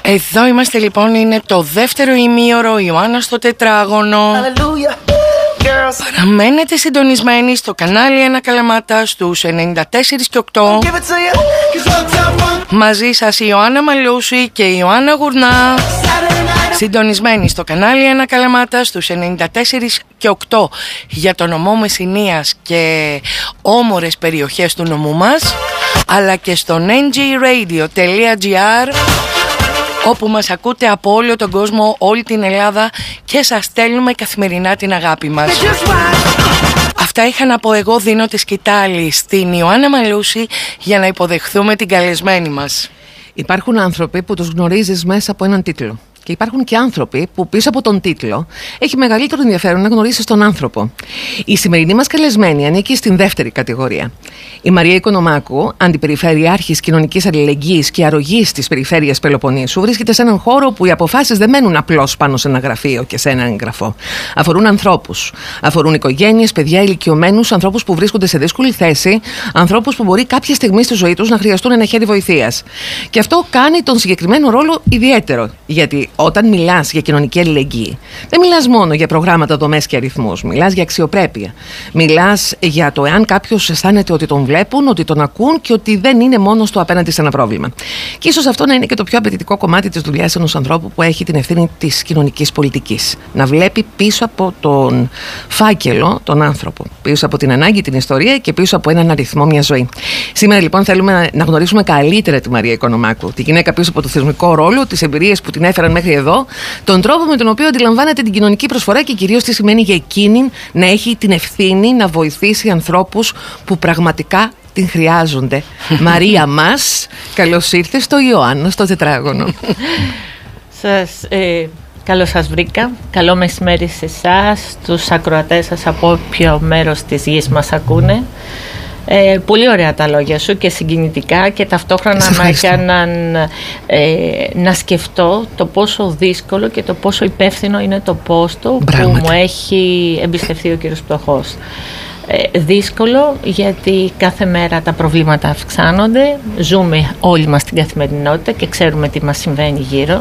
Εδώ είμαστε λοιπόν, είναι το δεύτερο ημίωρο, Ιωάννα στο τετράγωνο. Παραμένετε συντονισμένοι στο κανάλι Ένα Καλαμάτα στους 94 και 8. Μαζί σας η Ιωάννα Μαλούση και η Ιωάννα Γουρνά. Συντονισμένοι στο κανάλι Ένα Καλαμάτα στους 94 και 8 για το νομό Μεσσηνίας και όμορες περιοχές του νομού μας, αλλά και στο ngradio.gr, όπου μας ακούτε από όλο τον κόσμο, όλη την Ελλάδα, και σας στέλνουμε καθημερινά την αγάπη μας. Αυτά είχα να πω εγώ. Δίνω τη σκητάλη στην Ιωάννα Μαλούση για να υποδεχθούμε την καλεσμένη μας. Υπάρχουν άνθρωποι που τους γνωρίζεις μέσα από έναν τίτλο. Και υπάρχουν και άνθρωποι που πίσω από τον τίτλο έχει μεγαλύτερο ενδιαφέρον να γνωρίσεις τον άνθρωπο. Η σημερινή μας καλεσμένη ανήκει στην δεύτερη κατηγορία. Η Μαρία Οικονομάκου, αντιπεριφερειάρχης κοινωνικής αλληλεγγύης και αρρωγής της περιφέρειας Πελοποννήσου, βρίσκεται σε έναν χώρο που οι αποφάσεις δεν μένουν απλώς πάνω σε ένα γραφείο και σε ένα εγγραφό. Αφορούν ανθρώπους. Αφορούν οικογένειες, παιδιά, ηλικιωμένους, ανθρώπους που βρίσκονται σε δύσκολη θέση, ανθρώπους που μπορεί κάποια στιγμή στη ζωή τους να χρειαστούν ένα χέρι βοηθείας. Και αυτό κάνει τον συγκεκριμένο ρόλο ιδιαίτερο. Γιατί όταν μιλάς για κοινωνική αλληλεγγύη, δεν μιλάς μόνο για προγράμματα, δομές και αριθμούς. Μιλάς για αξιοπρέπεια. Μιλάς για το εάν κάποιος αισθάνεται ότι τον βλέπουν, ότι τον ακούν και ότι δεν είναι μόνος του απέναντι σε ένα πρόβλημα. Και ίσως αυτό να είναι και το πιο απαιτητικό κομμάτι της δουλειάς ενός ανθρώπου που έχει την ευθύνη της κοινωνικής πολιτικής. Να βλέπει πίσω από τον φάκελο τον άνθρωπο, πίσω από την ανάγκη, την ιστορία και πίσω από έναν αριθμό, μια ζωή. Σήμερα λοιπόν θέλουμε να γνωρίσουμε καλύτερα τη Μαρία Οικονομάκου, τη γυναίκα πίσω από το θεσμικό ρόλο, τις εμπειρίες που την έφεραν μέχρι εδώ, τον τρόπο με τον οποίο αντιλαμβάνεται την κοινωνική προσφορά και κυρίως τι σημαίνει για εκείνη να έχει την ευθύνη να βοηθήσει ανθρώπους που πραγματικά την χρειάζονται. Μαρία μας, καλώς ήρθες στο Ιωάννα στο τετράγωνο. Καλώς σας βρήκα. Καλό μεσημέρι σε εσάς, τους ακροατές σας από όποιο μέρος της γης μας ακούνε. Πολύ ωραία τα λόγια σου και συγκινητικά, και ταυτόχρονα με έκαναν να σκεφτώ το πόσο δύσκολο και το πόσο υπεύθυνο είναι το πόστο που μου έχει εμπιστευτεί ο κύριος Πτωχός. Δύσκολο γιατί κάθε μέρα τα προβλήματα αυξάνονται, ζούμε όλοι μας την καθημερινότητα και ξέρουμε τι μας συμβαίνει γύρω,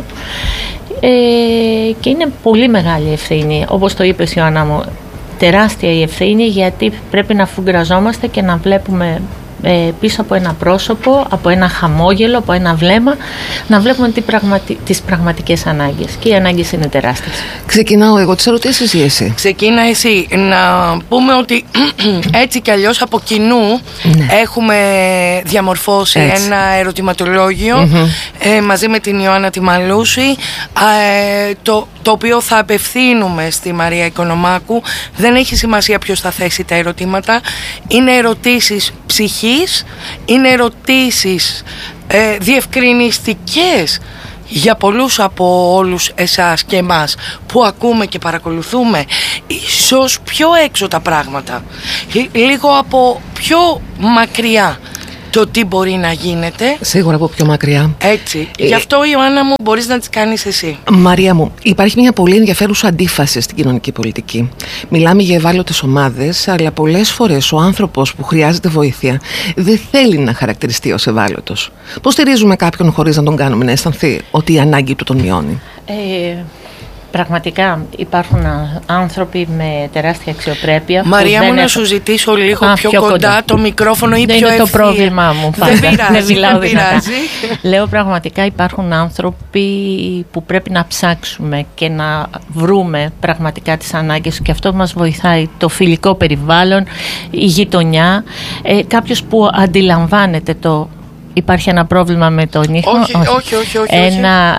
και είναι πολύ μεγάλη ευθύνη, όπως το είπες Ιωάννα μου. Τεράστια η ευθύνη, γιατί πρέπει να φουγκραζόμαστε και να βλέπουμε πίσω από ένα πρόσωπο, από ένα χαμόγελο, από ένα βλέμμα, να βλέπουμε τις πραγματικές ανάγκες. Και οι ανάγκες είναι τεράστιες. Ξεκινάω εγώ τις ερωτήσεις ή εσύ? Ξεκίνα εσύ. Να πούμε ότι έτσι κι αλλιώς από κοινού έχουμε διαμορφώσει ένα ερωτηματολόγιο μαζί με την Ιωάννα τη Μαλούση, το οποίο θα απευθύνουμε στη Μαρία Οικονομάκου. Δεν έχει σημασία ποιος θα θέσει τα ερωτήματα. Είναι ερωτήσεις ψυχής, είναι ερωτήσεις διευκρινιστικές για πολλούς από όλους εσάς και εμάς που ακούμε και παρακολουθούμε ίσως πιο έξω τα πράγματα, λίγο από πιο μακριά το τι μπορεί να γίνεται. Σίγουρα από πιο μακριά. Έτσι. Γι' αυτό, Ιωάννα μου, μπορείς να τις κάνεις εσύ. Μαρία μου, υπάρχει μια πολύ ενδιαφέρουσα αντίφαση στην κοινωνική πολιτική. Μιλάμε για ευάλωτες ομάδες, αλλά πολλές φορές ο άνθρωπος που χρειάζεται βοήθεια δεν θέλει να χαρακτηριστεί ως ευάλωτος. Πώς στηρίζουμε κάποιον χωρίς να τον κάνουμε να αισθανθεί ότι η ανάγκη του τον μειώνει? Πραγματικά υπάρχουν άνθρωποι με τεράστια αξιοπρέπεια. Μαρία μου, να σου ζητήσω λίγο πιο κοντά το μικρόφωνο ή πιο ευθεία. Δεν είναι το πρόβλημά μου πάντα. Δεν μιλάω δυνατά. Λέω πραγματικά υπάρχουν άνθρωποι που πρέπει να ψάξουμε και να βρούμε πραγματικά τις ανάγκες, και αυτό μας βοηθάει το φιλικό περιβάλλον, η γειτονιά, κάποιος που αντιλαμβάνεται το... Υπάρχει ένα πρόβλημα με τον ήχο. Όχι. Ένα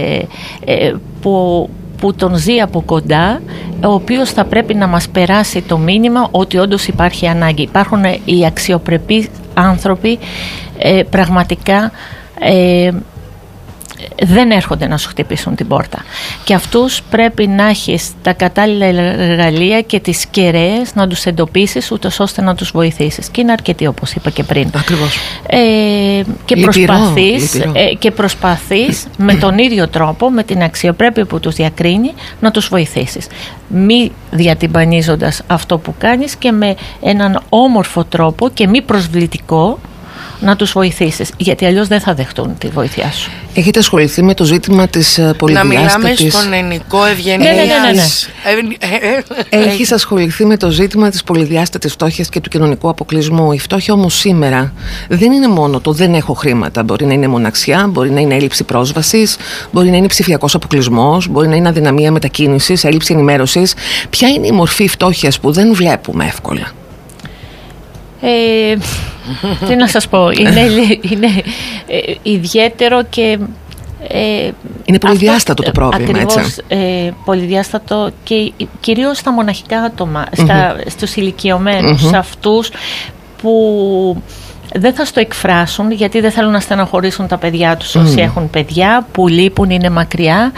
που τον ζει από κοντά, ο οποίος θα πρέπει να μας περάσει το μήνυμα ότι όντως υπάρχει ανάγκη. Υπάρχουν οι αξιοπρεπείς άνθρωποι, πραγματικά δεν έρχονται να σου χτυπήσουν την πόρτα, και αυτούς πρέπει να έχεις τα κατάλληλα εργαλεία και τις κεραίες να τους εντοπίσεις, ούτως ώστε να τους βοηθήσεις, και είναι αρκετοί, όπως είπα και πριν. Ακριβώς. Και προσπαθείς με τον ίδιο τρόπο, με την αξιοπρέπεια που τους διακρίνει, να τους βοηθήσεις, μη διατυμπανίζοντας αυτό που κάνεις, και με έναν όμορφο τρόπο και μη προσβλητικό, να τους βοηθήσεις, γιατί αλλιώς δεν θα δεχτούν τη βοήθειά σου. Έχετε ασχοληθεί με το ζήτημα της πολυδιάστατης... Να μιλάμε στον ελληνικό ευγενίας. Ναι. Έχεις ασχοληθεί με το ζήτημα της πολυδιάστατης φτώχειας και του κοινωνικού αποκλεισμού. Η φτώχεια όμως σήμερα δεν είναι μόνο το δεν έχω χρήματα. Μπορεί να είναι μοναξιά, μπορεί να είναι έλλειψη πρόσβασης, μπορεί να είναι ψηφιακός αποκλεισμός, μπορεί να είναι αδυναμία μετακίνησης, έλλειψη ενημέρωσης. Ποια είναι η μορφή φτώχειας που δεν βλέπουμε εύκολα? Τι να σας πω, είναι ιδιαίτερο και είναι πολυδιάστατο το πρόβλημα. Ακριβώς, πολυδιάστατο και κυρίως στα μοναχικά άτομα, στους ηλικιωμένους, σε αυτούς που δεν θα στο εκφράσουν γιατί δεν θέλουν να στεναχωρήσουν τα παιδιά τους όσοι έχουν παιδιά που λείπουν, είναι μακριά,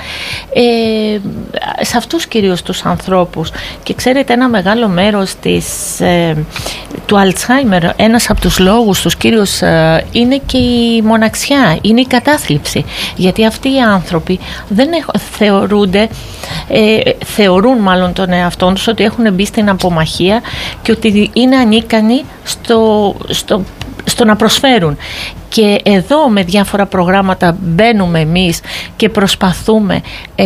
σε αυτούς κυρίως τους ανθρώπους. Και ξέρετε, ένα μεγάλο μέρος του Αλτσχάιμερ, ένας από τους λόγους τους κύριος είναι και η μοναξιά, είναι η κατάθλιψη, γιατί αυτοί οι άνθρωποι δεν θεωρούν μάλλον τον εαυτό τους ότι έχουν μπει στην απομαχία και ότι είναι ανίκανοι στο να προσφέρουν. Και εδώ με διάφορα προγράμματα μπαίνουμε εμείς και προσπαθούμε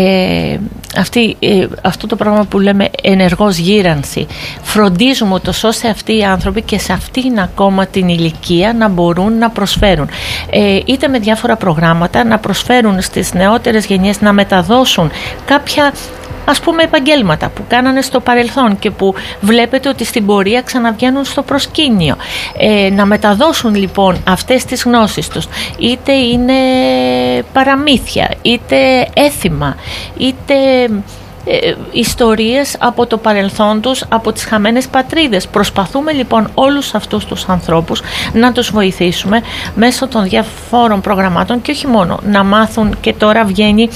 αυτό το πρόγραμμα που λέμε ενεργός γύρανση. Φροντίζουμε ούτως ώστε αυτοί οι άνθρωποι και σε αυτήν ακόμα την ηλικία να μπορούν να προσφέρουν. Είτε με διάφορα προγράμματα να προσφέρουν στις νεότερες γενιές, να μεταδώσουν κάποια ας πούμε επαγγέλματα που κάνανε στο παρελθόν και που βλέπετε ότι στην πορεία ξαναβγαίνουν στο προσκήνιο. Να μεταδώσουν λοιπόν αυτές τις γνώσεις τους, είτε είναι παραμύθια, είτε έθιμα, είτε ιστορίες από το παρελθόν τους, από τις χαμένες πατρίδες. Προσπαθούμε λοιπόν όλους αυτούς τους ανθρώπους να τους βοηθήσουμε μέσω των διαφόρων προγραμμάτων και όχι μόνο να μάθουν. Και τώρα βγαίνει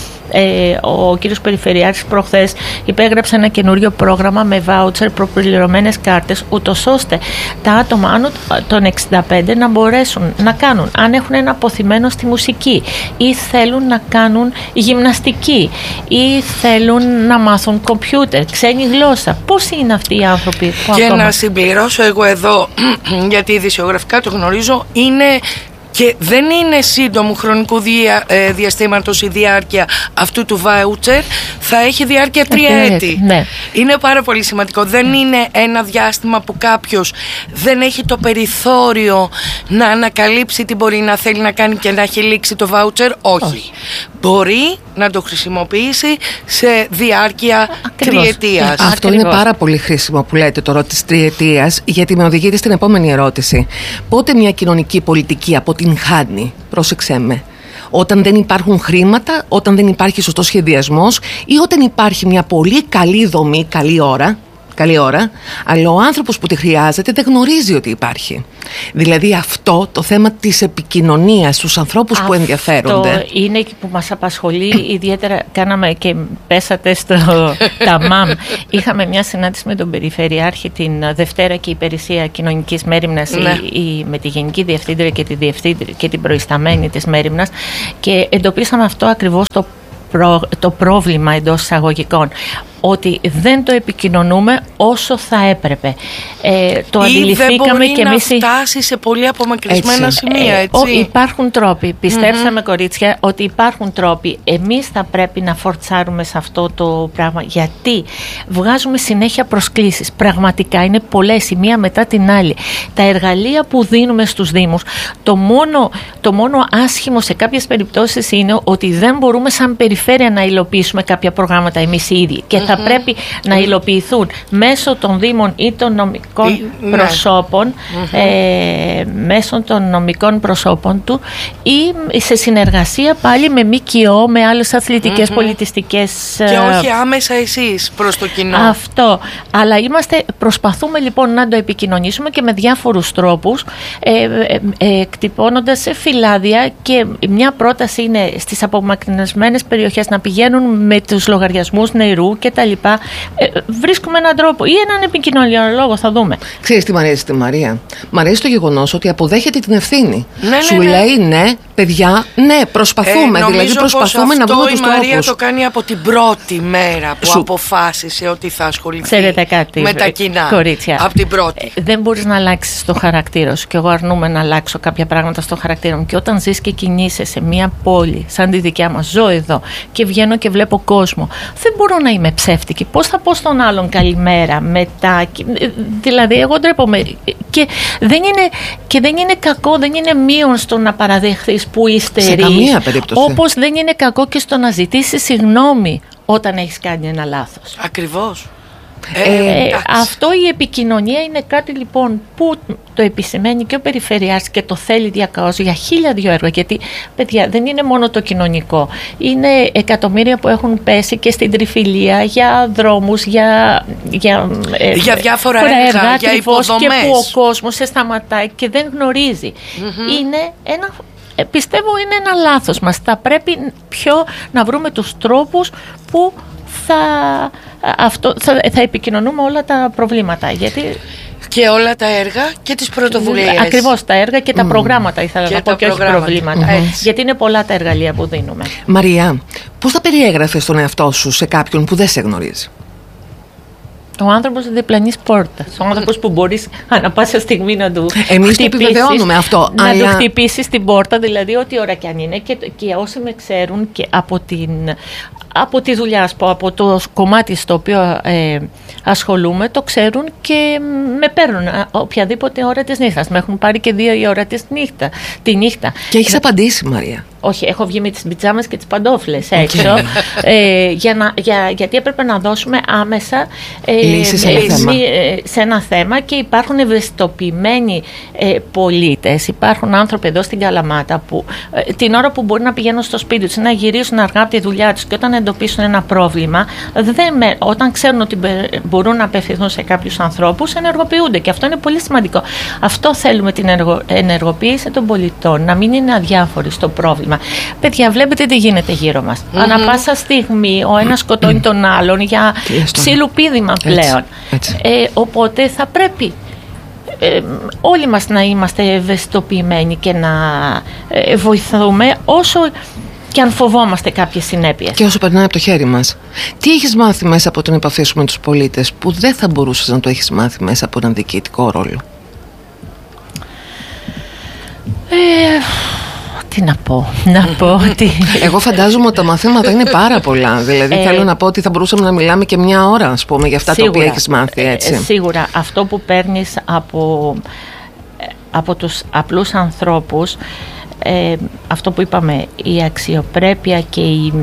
ο κύριος Περιφερειάρχης προχθές υπέγραψε ένα καινούριο πρόγραμμα με βάουτσερ, προπληρωμένες κάρτες, ούτως ώστε τα άτομα άνω των 65 να μπορέσουν να κάνουν, αν έχουν ένα αποθυμένο στη μουσική ή θέλουν να κάνουν γυμναστική ή θέλουν να μάθουν κομπιούτερ, ξένη γλώσσα. Πώς είναι αυτοί οι άνθρωποι που και ακόμα... να συμπληρώσω εγώ εδώ, γιατί ειδησιογραφικά το γνωρίζω, είναι και δεν είναι σύντομου χρονικού διαστήματος η διάρκεια αυτού του βάουτσερ, θα έχει διάρκεια 3 έτη. Ναι. Είναι πάρα πολύ σημαντικό. Δεν είναι ένα διάστημα που κάποιος δεν έχει το περιθώριο να ανακαλύψει τι μπορεί να θέλει να κάνει και να έχει λήξει το βάουτσερ. Όχι. Μπορεί να το χρησιμοποιήσει σε διάρκεια 3 ετίας. Αυτό είναι πάρα πολύ χρήσιμο που λέτε τώρα της 3 ετίας, γιατί με οδηγείτε στην επόμενη ερώτηση. Πότε μια κοινωνική πολιτική αποτυγχάνει? Πρόσεξέ με. Όταν δεν υπάρχουν χρήματα, όταν δεν υπάρχει σωστός σχεδιασμός ή όταν υπάρχει μια πολύ καλή δομή, καλή ώρα, αλλά ο άνθρωπος που τη χρειάζεται δεν γνωρίζει ότι υπάρχει. Δηλαδή αυτό το θέμα της επικοινωνίας στους ανθρώπους που ενδιαφέρονται. Αυτό είναι που μας απασχολεί ιδιαίτερα. Κάναμε και πέσατε στο ΤΑΜΑΜ. Είχαμε μια συνάντηση με τον Περιφερειάρχη την Δευτέρα και η Υπηρεσία Κοινωνικής Μέριμνας, με τη Γενική Διευθύντρια και την προϊσταμένη της Μέριμνας, και εντοπίσαμε αυτό ακριβώς το πρόβλημα εντός εισαγωγικών, ότι δεν το επικοινωνούμε όσο θα έπρεπε. Το αντιληφθήκαμε και εμείς. Δεν μπορεί να φτάσει σε πολύ απομακρυσμένα σημεία, έτσι. Υπάρχουν τρόποι. Πιστέψαμε, κορίτσια, ότι υπάρχουν τρόποι. Εμείς θα πρέπει να φορτσάρουμε σε αυτό το πράγμα, γιατί βγάζουμε συνέχεια προσκλήσεις. Πραγματικά είναι πολλές, η μία μετά την άλλη. Τα εργαλεία που δίνουμε στους Δήμους, το μόνο άσχημο σε κάποιες περιπτώσεις είναι ότι δεν μπορούμε σαν περιφέρεια να υλοποιήσουμε κάποια προγράμματα εμείς οι ίδιοι. Και θα πρέπει να υλοποιηθούν μέσω των Δήμων ή των νομικών προσώπων, μέσω των νομικών προσώπων του, ή σε συνεργασία πάλι με ΜΚΟ, με άλλες αθλητικές, πολιτιστικές. Και όχι άμεσα εσείς προς το κοινό. Αυτό. Αλλά προσπαθούμε λοιπόν να το επικοινωνήσουμε και με διάφορους τρόπους, εκτυπώνοντας σε φυλάδια, και μια πρόταση είναι στις απομακρυνισμένες περιοχές να πηγαίνουν με τους λογαριασμούς νερού και κτλ. Βρίσκουμε έναν τρόπο ή έναν επικοινωνιολόγο, θα δούμε. Ξέρεις τι μ' αρέσει τη Μαρία? Μ' αρέσει το γεγονός ότι αποδέχεται την ευθύνη. Σου λέει ναι, παιδιά, ναι, προσπαθούμε. Δηλαδή προσπαθούμε να βρούμε τους τρόπους. Η Μαρία το κάνει από την πρώτη μέρα που αποφάσισε ότι θα ασχοληθεί με τα κοινά. Κορίτσια, από την πρώτη. Δεν μπορείς να αλλάξεις το χαρακτήρα σου. Και εγώ αρνούμαι να αλλάξω κάποια πράγματα στο χαρακτήρα μου. Και όταν ζεις και κινείσαι σε μια πόλη σαν τη δικιά μας, ζω εδώ και βγαίνω και βλέπω κόσμο, δεν μπορώ να είμαι ψεύτικη. Πώς θα πω στον άλλον καλημέρα, μετά? Δηλαδή, εγώ ντρέπομαι. Και δεν είναι κακό, δεν είναι μείον στο να παραδεχθείς που υστερείς. Σε καμία περίπτωση. Όπως δεν είναι κακό και στο να ζητήσεις συγγνώμη όταν έχεις κάνει ένα λάθος. Ακριβώς. Αυτό, η επικοινωνία είναι κάτι λοιπόν που το επισημαίνει και ο Περιφερειάρχης και το θέλει διακαώς για 1002 έργα. Γιατί, παιδιά, δεν είναι μόνο το κοινωνικό. Είναι εκατομμύρια που έχουν πέσει και στην τριφυλία για δρόμους, για διάφορα έργα, για υποδομές. Και που ο κόσμος σε σταματάει και δεν γνωρίζει. Είναι ένα... Πιστεύω είναι ένα λάθος μας. Θα πρέπει να βρούμε τους τρόπους που θα επικοινωνούμε όλα τα προβλήματα. Γιατί... Και όλα τα έργα και τις πρωτοβουλίες. Ακριβώς, τα έργα και τα προγράμματα ήθελα να πω, και όχι προβλήματα. Γιατί είναι πολλά τα εργαλεία που δίνουμε. Μαρία, πώς θα περιέγραφες τον εαυτό σου σε κάποιον που δεν σε γνωρίζει? Ο άνθρωπος διπλανής πόρτας. Ο άνθρωπος που μπορείς ανά πάσα στιγμή να του Εμείς το επιβεβαιώνουμε αυτό. Να του χτυπήσεις την πόρτα, δηλαδή ό,τι ώρα κι αν είναι. Και όσοι με ξέρουν και από τη δουλειά, από το κομμάτι στο οποίο ασχολούμαι, το ξέρουν και με παίρνουν οποιαδήποτε ώρα της νύχτας. Με έχουν πάρει και 2 η ώρα τη νύχτα. Και έχεις απαντήσει, Μαρία? Όχι, έχω βγει με τις πιτζάμες και τις παντόφλες έξω, γιατί έπρεπε να δώσουμε άμεσα λύσεις σε ένα θέμα, και υπάρχουν ευαισθητοποιημένοι πολίτες. Υπάρχουν άνθρωποι εδώ στην Καλαμάτα που την ώρα που μπορεί να πηγαίνουν στο σπίτι τους, να γυρίσουν αργά από τη δουλειά τους, και όταν εντοπίσουν ένα πρόβλημα, όταν ξέρουν ότι μπορούν να απευθυνθούν σε κάποιους ανθρώπους, ενεργοποιούνται, και αυτό είναι πολύ σημαντικό. Αυτό θέλουμε, την ενεργοποίηση των πολιτών, να μην είναι αδιάφοροι στο πρόβλημα. Παιδιά, βλέπετε τι γίνεται γύρω μας. Ανά πάσα στιγμή ο ένας σκοτώνει τον άλλον για ψιλοπίδημα πλέον. Οπότε θα πρέπει όλοι μας να είμαστε ευαισθητοποιημένοι και να βοηθούμε όσο και αν φοβόμαστε κάποιες συνέπειες. Και όσο περνάει από το χέρι μας. Τι έχεις μάθει μέσα από την επαφή σου με τους πολίτες που δεν θα μπορούσες να το έχεις μάθει μέσα από έναν διοικητικό ρόλο? Τι να πω ότι... Εγώ φαντάζομαι ότι τα μαθήματα είναι πάρα πολλά. Δηλαδή θέλω να πω ότι θα μπορούσαμε να μιλάμε και 1 ώρα, ας πούμε, για αυτά τα οποία έχεις μάθει, έτσι. Σίγουρα αυτό που παίρνεις από τους απλούς ανθρώπους, αυτό που είπαμε, η αξιοπρέπεια και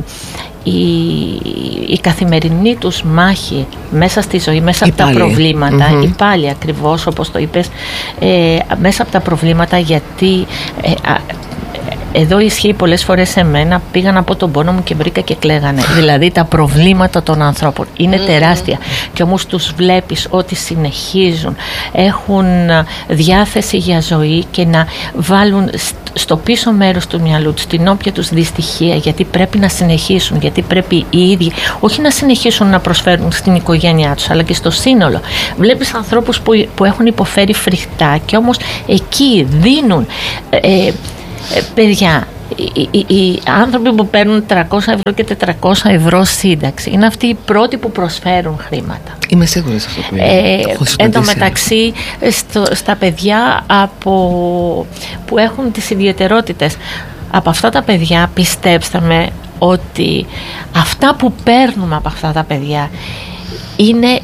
η καθημερινή τους μάχη μέσα στη ζωή, μέσα από τα προβλήματα, ή πάλι ακριβώς όπως το είπες, μέσα από τα προβλήματα, γιατί εδώ ισχύει πολλές φορές σε μένα, πήγαν από τον πόνο μου και βρήκα και κλαίγανε. Δηλαδή τα προβλήματα των ανθρώπων είναι τεράστια, και όμως τους βλέπεις ότι συνεχίζουν, έχουν διάθεση για ζωή και να βάλουν στο πίσω μέρος του μυαλού τους την όποια τους δυστυχία, γιατί πρέπει να συνεχίσουν, γιατί πρέπει οι ίδιοι όχι να συνεχίσουν να προσφέρουν στην οικογένειά τους, αλλά και στο σύνολο. Βλέπεις ανθρώπους που έχουν υποφέρει φρικτά και όμως εκεί δίνουν. Παιδιά, οι άνθρωποι που παίρνουν 300 ευρώ και 400 ευρώ σύνταξη είναι αυτοί οι πρώτοι που προσφέρουν χρήματα. Είμαι σίγουρη σε αυτό που εν τω μεταξύ, στα παιδιά που έχουν τις ιδιαιτερότητες, από αυτά τα παιδιά, πιστέψτε με ότι αυτά που παίρνουμε από αυτά τα παιδιά είναι...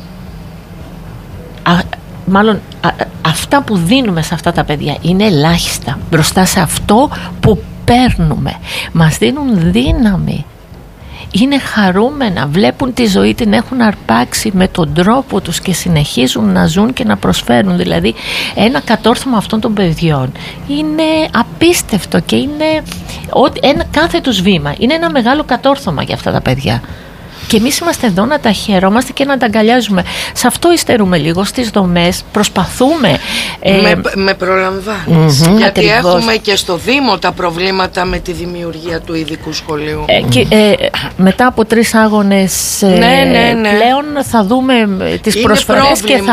Μάλλον αυτά που δίνουμε σε αυτά τα παιδιά είναι ελάχιστα μπροστά σε αυτό που παίρνουμε. Μας δίνουν δύναμη. Είναι χαρούμενα, βλέπουν τη ζωή, την έχουν αρπάξει με τον τρόπο τους και συνεχίζουν να ζουν και να προσφέρουν. Δηλαδή ένα κατόρθωμα αυτών των παιδιών είναι απίστευτο και είναι κάθε τους βήμα. Είναι ένα μεγάλο κατόρθωμα για αυτά τα παιδιά. Και εμείς είμαστε εδώ να τα χαιρόμαστε και να τα αγκαλιάζουμε. Σε αυτό υστερούμε λίγο, στις δομές, προσπαθούμε. Με προλαμβάνεις. Γιατί έχουμε και στο Δήμο τα προβλήματα με τη δημιουργία του ειδικού σχολείου. Μετά από 3 αγώνες πλέον θα δούμε τις προσφορές και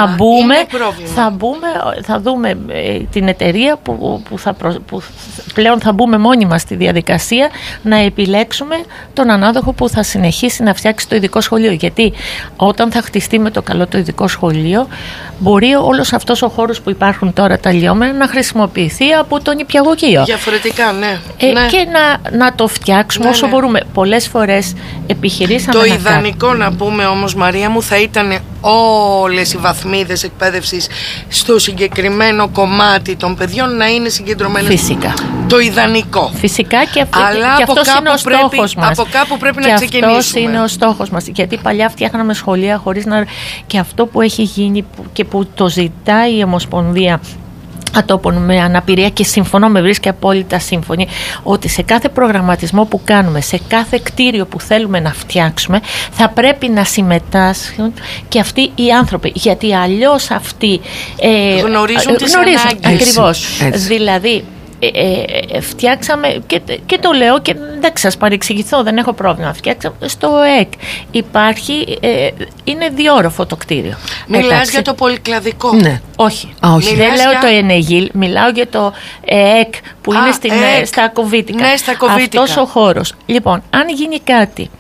θα δούμε την εταιρεία που πλέον θα μπούμε μόνοι μας στη διαδικασία να επιλέξουμε τον ανάδοχο που θα συνεχίσει να φτιάξει το ειδικό σχολείο. Γιατί όταν θα χτιστεί με το καλό το ειδικό σχολείο, μπορεί όλος αυτός ο χώρος που υπάρχουν τώρα τα λιώμενα να χρησιμοποιηθεί από τον νηπιαγωγείο. Διαφορετικά, ναι. Και να το φτιάξουμε όσο μπορούμε. Πολλές φορές επιχειρήσαμε. Το ιδανικό να πούμε όμως, Μαρία μου, θα ήταν όλες οι βαθμίδες εκπαίδευσης στο συγκεκριμένο κομμάτι των παιδιών να είναι συγκεντρωμένες. Φυσικά. Το ιδανικό. Φυσικά και αυτός είναι ο στόχος μας. Από κάπου πρέπει να ξεκινήσουμε. Αυτός είναι ο στόχος μας. Γιατί παλιά φτιάχναμε σχολεία χωρίς να. Και αυτό που έχει γίνει και που το ζητάει η Ομοσπονδία Ατόπων με Αναπηρία, και συμφωνώ, με βρίσκει απόλυτα σύμφωνη, ότι σε κάθε προγραμματισμό που κάνουμε, σε κάθε κτίριο που θέλουμε να φτιάξουμε, θα πρέπει να συμμετάσχουν και αυτοί οι άνθρωποι, γιατί αλλιώς αυτοί γνωρίζουν τις ανάγκες. Ακριβώς. Δηλαδή φτιάξαμε και το λέω και δεν σας παρεξηγηθώ, δεν έχω πρόβλημα. Φτιάξαμε στο ΕΚ. Υπάρχει, είναι 2όροφο το κτίριο. Μιλάς για το πολυκλαδικό? Ναι. Όχι. Δεν λέω το ΕΝΕΓΙΛ, μιλάω για το ΕΚ που είναι στα Κοβίτικα. Ναι, στα Κοβίτικα. Αυτός ο χώρος. Λοιπόν, αν γίνει κάτι,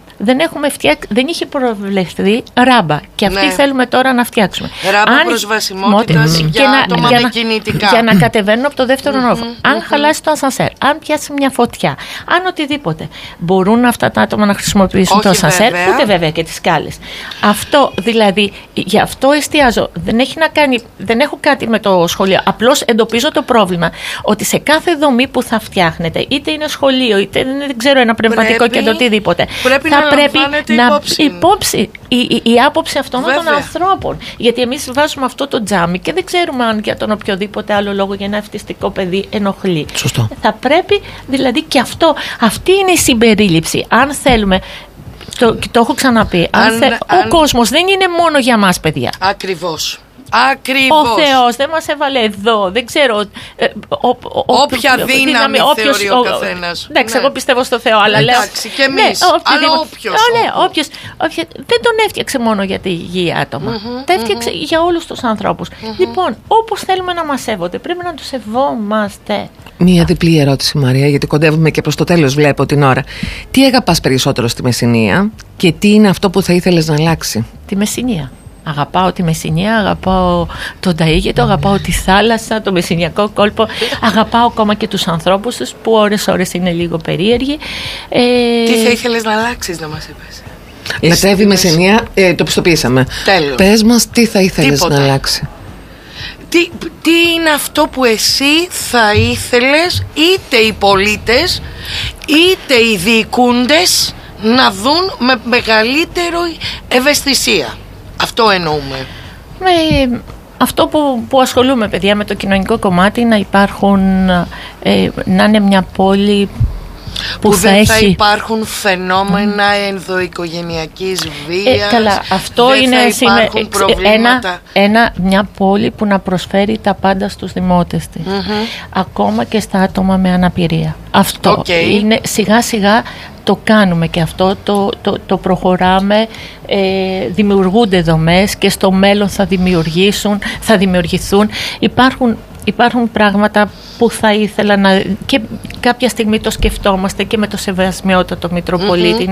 δεν είχε προβλεφθεί ράμπα και αυτή θέλουμε τώρα να φτιάξουμε. Ράμπα προσβασιμότητας για άτομα με κινητικά. Για να κατεβαίνουν από το δεύτερο όροφο. Αν χαλάσει το ασανσέρ, αν πιάσει μια φωτιά, αν οτιδήποτε, μπορούν αυτά τα άτομα να χρησιμοποιήσουν το ασανσέρ, ούτε βέβαια και τις σκάλες. Αυτό δηλαδή, γι' αυτό εστιάζω. Δεν έχω κάτι με το σχολείο. Απλώς εντοπίζω το πρόβλημα ότι σε κάθε δομή που θα φτιάχνετε, είτε είναι σχολείο, είτε δεν ξέρω, ένα πνευματικό κέντρο, οτιδήποτε. Πρέπει να υπόψη η άποψη αυτών των ανθρώπων. Γιατί εμείς βάζουμε αυτό το τζάμι και δεν ξέρουμε αν για τον οποιοδήποτε άλλο λόγο για ένα αυτιστικό παιδί ενοχλεί. Σωστό. Θα πρέπει δηλαδή και αυτή είναι η συμπερίληψη. Αν θέλουμε. Το έχω ξαναπεί. Ο κόσμος δεν είναι μόνο για μας, παιδιά. Ακριβώς. Ο Θεός δεν μας έβαλε εδώ. Δεν ξέρω. Όποια δύναμη θεωρεί ο καθένας. Εντάξει, εγώ πιστεύω στο Θεό, αλλά λέω. Εντάξει, και εμείς. Αλλά όποιος. Δεν τον έφτιαξε μόνο για τη υγιή άτομα. Τα έφτιαξε για όλους τους ανθρώπους. Λοιπόν, όπως θέλουμε να μας σέβονται, πρέπει να τους σεβόμαστε. Μία διπλή ερώτηση, Μαρία, γιατί κοντεύουμε και προς το τέλος, βλέπω την ώρα. Τι αγαπάς περισσότερο στη Μεσσηνία και τι είναι αυτό που θα ήθελες να αλλάξει? Τη Μεσσηνία. Αγαπάω τη Μεσσηνία, αγαπάω τον Ταΐγετο, αγαπάω τη θάλασσα, το μεσσηνιακό κόλπο. Αγαπάω ακόμα και τους ανθρώπους τους που ώρες είναι λίγο περίεργοι. Τι θα ήθελες να αλλάξεις, να μας είπες? Λατρεύει η Μεσσηνία, το πιστοποιήσαμε. Τέλος. Πες μας τι θα ήθελες να αλλάξει. Τι είναι αυτό που εσύ θα ήθελες, είτε οι πολίτες είτε οι διοικούντες, να δουν με μεγαλύτερη ευαισθησία? Αυτό εννοούμε. Αυτό που ασχολούμαι, παιδιά, με το κοινωνικό κομμάτι, να υπάρχουν, να είναι μια πόλη που δεν θα υπάρχουν φαινόμενα ενδοοικογενειακής βίας. Καλά, αυτό δεν είναι θα υπάρχουν προβλήματα. Μια πόλη που να προσφέρει τα πάντα στους δημότες της, ακόμα και στα άτομα με αναπηρία. Αυτό είναι, σιγά σιγά το κάνουμε και αυτό το προχωράμε, δημιουργούνται δομές και στο μέλλον θα δημιουργηθούν. Υπάρχουν πράγματα που θα ήθελα και κάποια στιγμή το σκεφτόμαστε και με το σεβασμιότατο Μητροπολίτη.